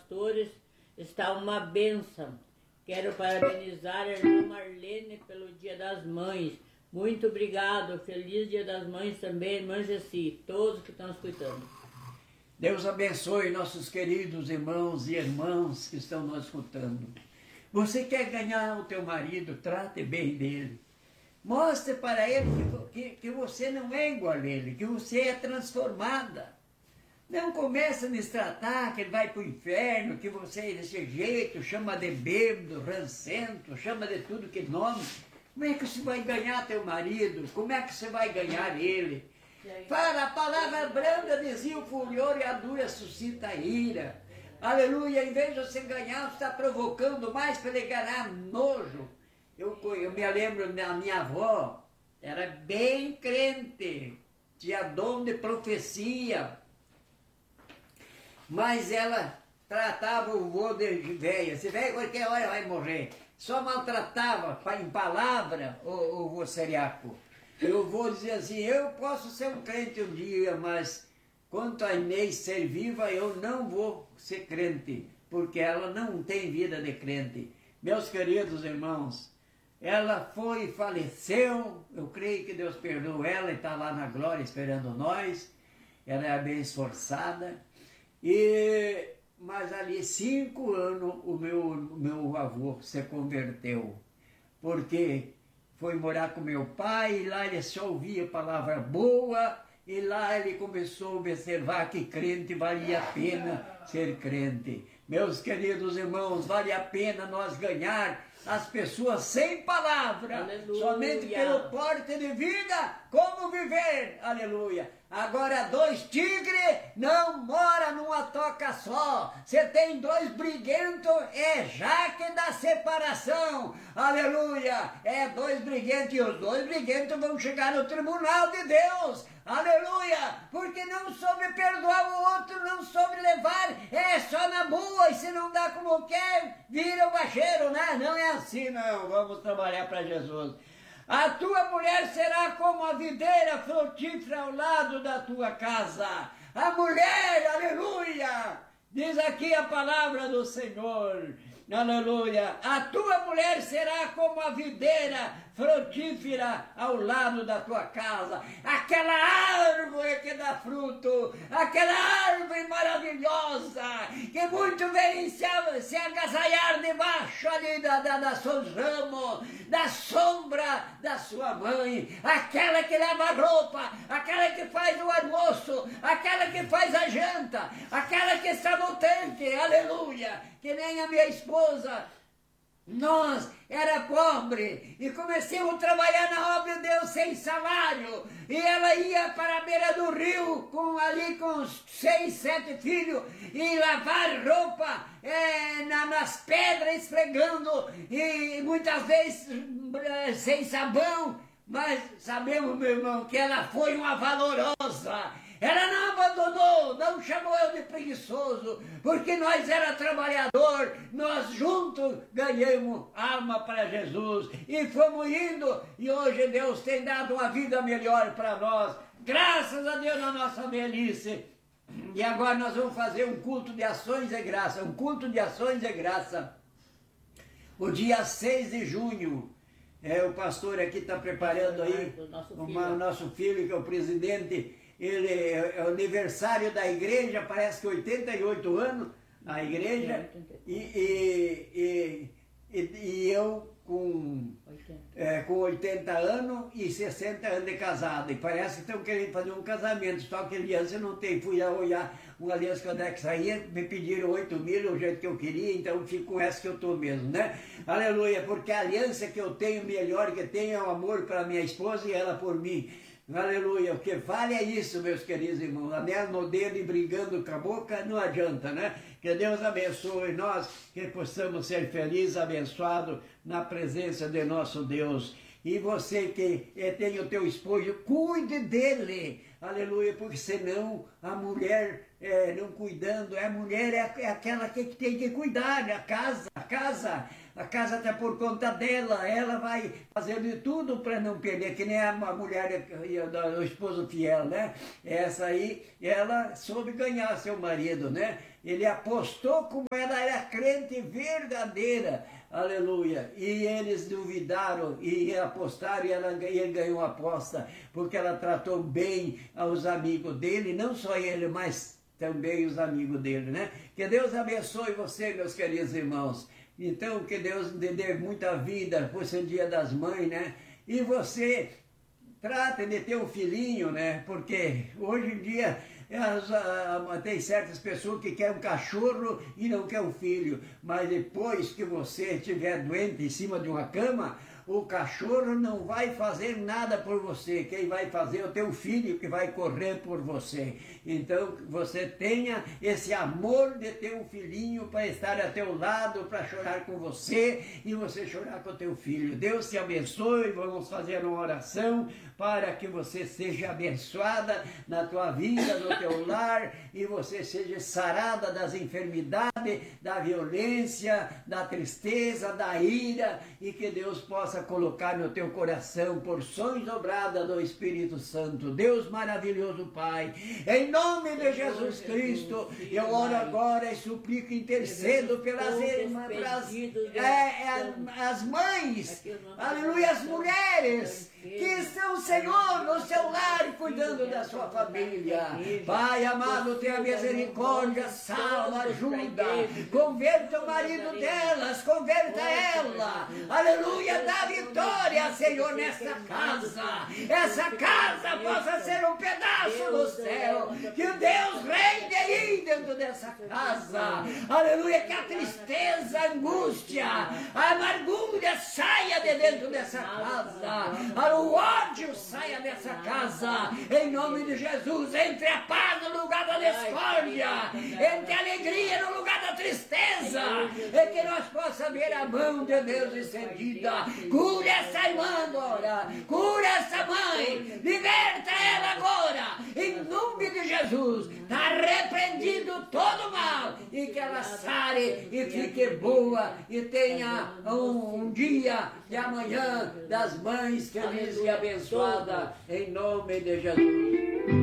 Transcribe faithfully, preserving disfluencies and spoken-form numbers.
pastores, está uma bênção. Quero parabenizar a irmã Marlene pelo Dia das Mães. Muito obrigado. Feliz Dia das Mães também, irmã Gessi, todos que estão escutando. Deus abençoe nossos queridos irmãos e irmãs que estão nos escutando. Você quer ganhar o teu marido, trate bem dele. Mostre para ele que, que, que você não é igual a ele, que você é transformada. Não comece a nos tratar que ele vai para o inferno, que você é desse jeito, chama de bêbado, rancento, chama de tudo que nome. Como é que você vai ganhar teu marido? Como é que você vai ganhar ele? Para a palavra branda dizia o furioso e a dura suscita a ira. Aleluia, em vez de você ganhar, você está provocando mais para ele ganhar nojo. Eu, eu me lembro da minha avó, era bem crente, tinha dom de profecia, mas ela tratava o vô de velha. Esse velho qualquer hora vai morrer. Só maltratava em palavra o, o vô Seriaco. Eu vou dizer assim, eu posso ser um crente um dia, mas quanto a Inês ser viva, eu não vou ser crente, porque ela não tem vida de crente. Meus queridos irmãos, ela foi e faleceu, eu creio que Deus perdoou ela e está lá na glória esperando nós. Ela é bem esforçada. E, mas ali, cinco anos, o meu, meu avô se converteu, porque foi morar com meu pai, e lá ele só ouvia palavra boa, e lá ele começou a observar que crente valia a pena ser crente. Meus queridos irmãos, vale a pena nós ganhar as pessoas sem palavra, aleluia, somente pelo porte de vida, como viver, aleluia. Agora, dois tigres não moram numa toca só. Você tem dois briguentos, é jaque da separação, aleluia. É dois briguentos, e os dois briguentos vão chegar no tribunal de Deus, aleluia, porque não soube perdoar o outro, não soube levar, é só na boa, e se não dá como quer, vira o bacheiro, né? Não é assim, não. Vamos trabalhar para Jesus. A tua mulher será como a videira frutífera ao lado da tua casa. A mulher, aleluia, diz aqui a palavra do Senhor, aleluia. A tua mulher será como a videira frutífera ao lado da tua casa. Aquela árvore que dá fruto, aquela árvore maravilhosa, que muito vem se, se agasalhar debaixo ali da, da, da seus ramos, da sombra da sua mãe, aquela que lava a roupa, aquela que faz o almoço, aquela que faz a janta, aquela que está no tanque, aleluia, que nem a minha esposa. Nós era pobre e começamos a trabalhar na obra de Deus sem salário, e ela ia para a beira do rio com, ali com seis, sete filhos e lavar roupa é, na, nas pedras esfregando, e muitas vezes é, sem sabão, mas sabemos, meu irmão, que ela foi uma valorosa. Ela não abandonou, não chamou eu de preguiçoso, porque nós era trabalhador, nós juntos ganhamos alma para Jesus e fomos indo, e hoje Deus tem dado uma vida melhor para nós, graças a Deus na nossa velhice. E agora nós vamos fazer um culto de ações de graça, um culto de ações de graça, o dia seis de junho. É, o pastor aqui está preparando aí, o nosso filho, que é o presidente. Ele é o aniversário da igreja, parece que oitenta e oito anos, a igreja, e, e, e, e, e eu com, é, com oitenta anos e sessenta anos de casado, e parece que estão querendo fazer um casamento, só que aliança não tem. Fui a olhar uma aliança quando é que saía, me pediram oito mil, o jeito que eu queria, então fico com essa que eu estou mesmo, né? Aleluia, porque a aliança que eu tenho, melhor que tenho, é o amor para minha esposa e ela por mim. Aleluia, o que vale é isso, meus queridos irmãos. Anel no dedo e brigando com a boca não adianta, né? Que Deus abençoe nós, que possamos ser felizes, abençoados na presença de nosso Deus. E você que tem o teu esposo, cuide dele, aleluia, porque senão a mulher é, não cuidando. A mulher é, é aquela que tem que cuidar da casa, a casa. A casa está por conta dela, ela vai fazer de tudo para não perder, que nem a mulher do esposo fiel, né? Essa aí, ela soube ganhar seu marido, né? Ele apostou como ela era crente verdadeira, aleluia. E eles duvidaram e apostaram e, ela, e ele ganhou a aposta, porque ela tratou bem aos amigos dele, não só ele, mas também os amigos dele, né? Que Deus abençoe você, meus queridos irmãos. Então, que Deus lhe dê muita vida por ser dia das mães, né? E você trata de ter um filhinho, né? Porque hoje em dia as, a, tem certas pessoas que querem um cachorro e não querem um filho. Mas depois que você estiver doente em cima de uma cama, o cachorro não vai fazer nada por você. Quem vai fazer é o teu filho que vai correr por você. Então, você tenha esse amor de ter um filhinho para estar a teu lado, para chorar com você e você chorar com o teu filho. Deus te abençoe. Vamos fazer uma oração para que você seja abençoada na tua vida, no teu lar, e você seja sarada das enfermidades, da violência, da tristeza, da ira, e que Deus possa colocar no teu coração porções dobradas do Espírito Santo. Deus maravilhoso Pai, em nome de Jesus Cristo, eu oro agora e suplico, intercedo pelas irmãs, pelas, é, é, as mães, aleluia, as mulheres que estão, Senhor, no seu lar cuidando da sua família. Pai amado, tenha misericórdia, salva, ajuda, converta o marido delas, converta ela, aleluia, dá vitória, Senhor, nessa casa. Essa casa possa ser um pedaço do céu, que o Deus reine aí dentro dessa casa, aleluia, que a tristeza, a angústia, a amargura saia de dentro dessa casa, o ódio saia dessa casa, em nome de Jesus. Entre a paz no lugar da discórdia, entre a alegria no lugar da tristeza, e que nós possamos ver a mão de Deus estendida. Cura essa irmã agora, cura essa mãe, liberta ela agora, em nome de Jesus. Está repreendido todo mal, e que ela sare e fique boa, e tenha um, um dia de amanhã das mães feliz e abençoada, em nome de Jesus.